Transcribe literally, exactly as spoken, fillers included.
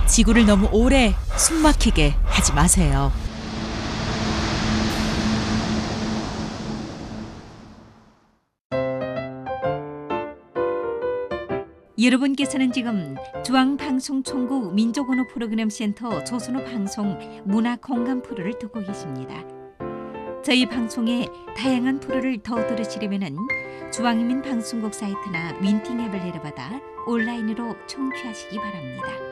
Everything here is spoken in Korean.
지구를 너무 오래 숨막히게 하지 마세요. 여러분께서는 지금 중앙방송총국 민족언어 프로그램센터 조선어 방송 문화공감 프로를 듣고 계십니다. 저희 방송의 다양한 프로를 더 들으시려면 중앙인민방송국 사이트나 윈팅 앱을 내려받아 온라인으로 청취하시기 바랍니다.